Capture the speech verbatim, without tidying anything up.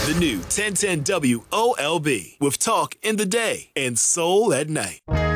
The new ten ten W O L B with talk in the day and soul at night.